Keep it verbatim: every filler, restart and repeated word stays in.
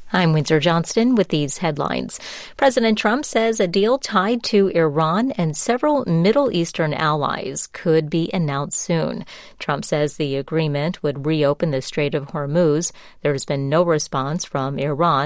I'm Windsor Johnston with these headlines. President Trump says a deal tied to Iran and several Middle Eastern allies could be announced soon. Trump says the agreement would reopen the Strait of Hormuz. There has been no response from Iran